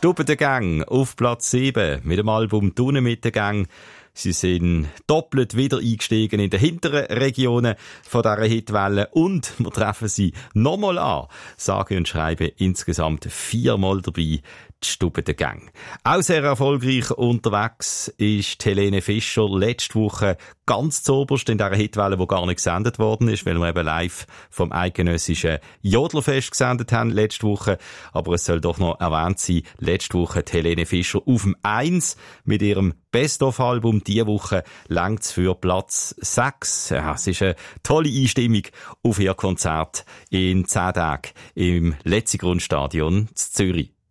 Stube der Gang auf Platz 7 mit dem Album «Dunne mit der Gang». Sie sind doppelt wieder eingestiegen in den hinteren Regionen von dieser Hitwelle und wir treffen sie nochmal an. Sage und schreibe insgesamt 4-mal dabei. Die Stube der Gang. Auch sehr erfolgreich unterwegs ist Helene Fischer letzte Woche ganz zuoberst in dieser Hitwelle, die gar nicht gesendet worden ist, weil wir eben live vom eidgenössischen Jodlerfest gesendet haben letzte Woche. Aber es soll doch noch erwähnt sein, letzte Woche die Helene Fischer auf dem 1 mit ihrem Best-of-Album. Diese Woche längt's für Platz 6. Ja, es ist eine tolle Einstimmung auf ihr Konzert in 10 Tagen im Letzigrundstadion in Zürich.